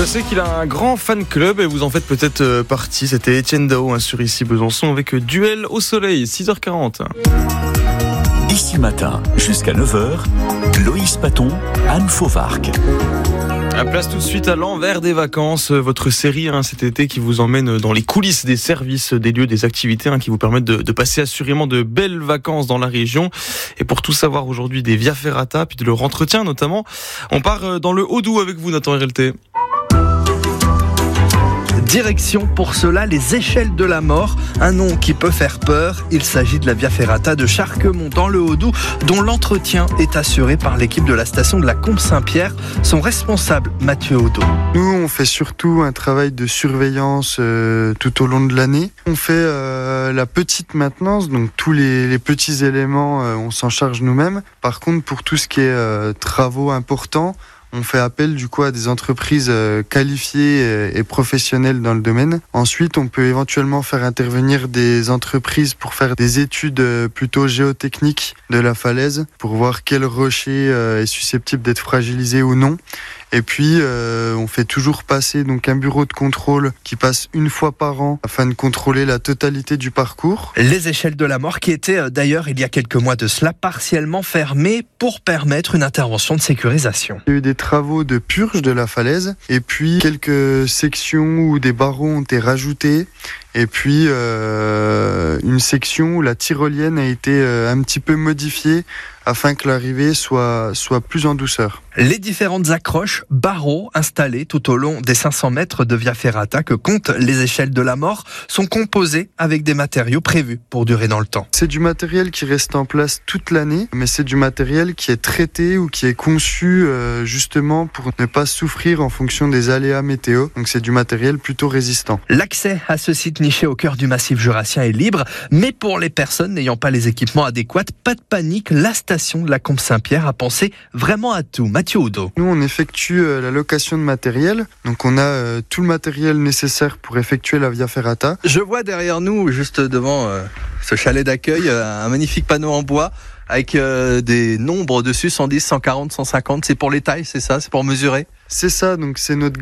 Je sais qu'il a un grand fan club et vous en faites peut-être partie. C'était Etienne Dao sur Ici Besançon avec Duel au soleil, 6h40. Ici Matin, jusqu'à 9h, Loïs Paton, Anne Fauvarc. À place tout de suite à l'envers des vacances, votre série cet été qui vous emmène dans les coulisses des services, des lieux, des activités qui vous permettent de passer assurément de belles vacances dans la région. Et pour tout savoir aujourd'hui des Via Ferrata, puis de leur entretien notamment, on part dans le Haut-Doubs avec vous, Nathan RLT. Direction pour cela les échelles de la mort, un nom qui peut faire peur. Il s'agit de la Via Ferrata de Charquemont dans le Haut-Doubs, dont l'entretien est assuré par l'équipe de la station de la Combe-Saint-Pierre. Son responsable, Mathieu Odo. Nous, on fait surtout un travail de surveillance tout au long de l'année. On fait la petite maintenance, donc tous les petits éléments, on s'en charge nous-mêmes. Par contre, pour tout ce qui est travaux importants, on fait appel du coup à des entreprises qualifiées et professionnelles dans le domaine. Ensuite, on peut éventuellement faire intervenir des entreprises pour faire des études plutôt géotechniques de la falaise pour voir quel rocher est susceptible d'être fragilisé ou non. Et puis, on fait toujours passer donc un bureau de contrôle qui passe une fois par an afin de contrôler la totalité du parcours. Les échelles de la mort qui étaient d'ailleurs il y a quelques mois de cela partiellement fermées pour permettre une intervention de sécurisation. Il y a eu des travaux de purge de la falaise et puis quelques sections où des barreaux ont été rajoutés. Et puis une section où la tyrolienne a été un petit peu modifiée afin que l'arrivée soit plus en douceur. Les différentes accroches, barreaux installés tout au long des 500 mètres de Via Ferrata que comptent les échelles de la mort sont composés avec des matériaux prévus pour durer dans le temps. C'est du matériel qui reste en place toute l'année, mais c'est du matériel qui est traité ou qui est conçu justement pour ne pas souffrir en fonction des aléas météo. Donc c'est du matériel plutôt résistant. L'accès à ce site niché au cœur du massif jurassien est libre, mais pour les personnes n'ayant pas les équipements adéquats, pas de panique, la station de la Combe-Saint-Pierre a pensé vraiment à tout. Mathieu Odo. Nous, on effectue la location de matériel, donc on a tout le matériel nécessaire pour effectuer la Via Ferrata. Je vois derrière nous, juste devant ce chalet d'accueil, un magnifique panneau en bois avec des nombres dessus, 110, 140, 150, c'est pour les tailles, c'est ça? C'est pour mesurer? C'est ça, donc c'est notre